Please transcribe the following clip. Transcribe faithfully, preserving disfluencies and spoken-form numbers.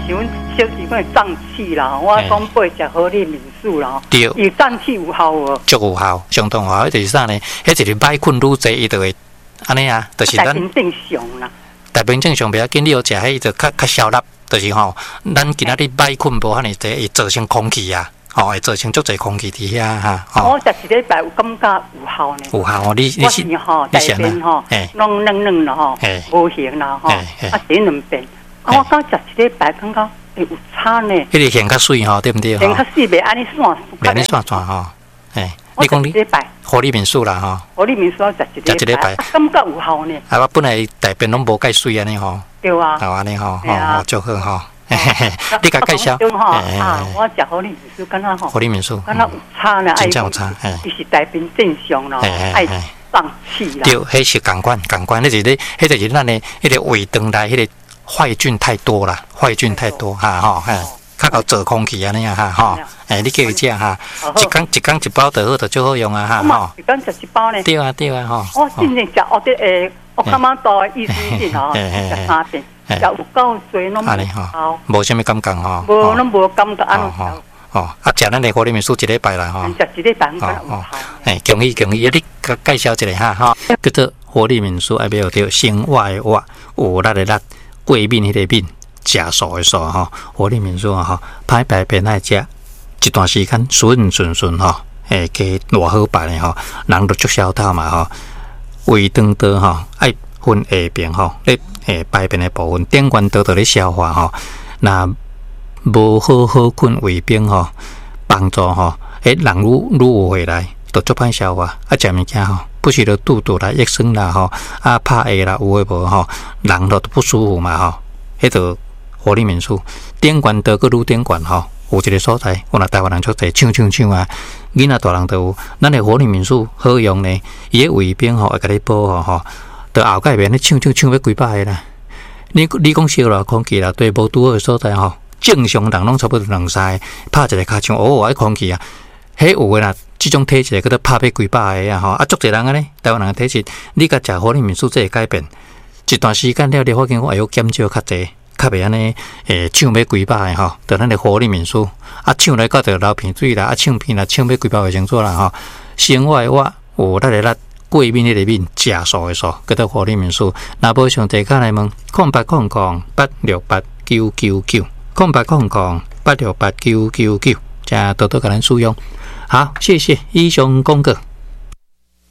是阮小弟阮胀气啦，我讲八食活力敏素啦， 对， 伊胀气有效无？ 足有效，相当有效。迄就是啥呢？迄就是摆困愈济，伊就会安尼啊，就是咱。 大便正常啦。 大便正常，不要紧，你要食迄就较较消纳，就是吼，咱今仔日摆困无遐尼济，会造成空气啊。哦，会造成足侪空气伫遐哈。 哦，我食一礼拜有感觉有效呢。 有效哦，你你是吼大便吼，拢软软啦吼，无形啦吼，啊洗两遍。啊，我刚食一礼拜，感觉会有差呢。 迄个显较水吼，对毋对？ 显较水，袂安尼散， 袂安尼散散吼。诶，你讲你活力敏素啦吼， 活力敏素我食一礼拜，感觉有效呢。 啊，我本来大便拢无介水安尼吼。 对啊。 好安尼吼，吼足好吼。你甲介绍， 啊，我食活力敏素，敢若吼， 活力敏素， 敢若有差呢， 真正有差， 伊是大便正常咯，爱胀气啦。 对，迄是感官，感官，迄是咧，迄就是咱的迄个胃肠内迄个坏菌太多啦，坏菌太多哈吼，嘿，较够做空气安尼啊哈吼，诶，你叫伊食哈，一工一工一包就好，就最好用啊哈吼。 一工食一包呢？ 对啊对啊吼。 我真正食学啲诶，我感觉到意思是吼，食三遍。食有够多，拢无效， 无啥物感觉吼， 无拢无感觉安尼。 哦，啊，食咱的活力敏素一礼拜啦吼， 食一礼拜应该有效。 诶，恭喜恭喜，你介绍一下哈哈，叫做活力敏素，爱要着生活的活，有力的力，过敏迄个敏，食素的素吼，活力敏素吼，排排便爱食，一段时间顺顺顺吼，诶，加偌好办的吼，人都足消透嘛吼，胃肠道吼爱。分下边吼，咧诶排便的部分，顶关道道咧消化吼。那无好好困胃病吼，帮助吼，诶人愈愈有回来，都足歹消化。啊，食物件吼，不是着肚肚啦、益生啦吼，啊拍下啦，有诶无吼，人都不舒服嘛吼。迄个活力敏素，顶关道个愈顶关吼，有一个所在，我若台湾人足侪抢抢抢啊，囡仔大人都有。咱诶活力敏素好用呢，伊诶胃病吼会甲你保护吼。到后盖边咧抢抢抢要几百个啦！你你讲烧啦、空气啦，对无拄好的所在吼，正常人拢差不多两三个，拍一个骹枪，哦，爱空气啊！迄有诶啦，即种体质，佮得拍要几百个啊吼！啊，足侪人安尼，台湾人体质，你甲食活力敏素，这会改变。一段时间了，你发现我会晓减少较济，较袂安尼诶，抢要几百个吼，得咱的活力敏素啊，抢来到着流鼻水啦，啊，抢片啦，抢要几百个清楚啦吼。生活诶我有力个力。过敏迄个敏，食素的素，叫做活力敏素。若无上地卡来问，空八空空八六八九九九，空八空空八六八九九九，加多多个人使用。好，谢谢以上公告。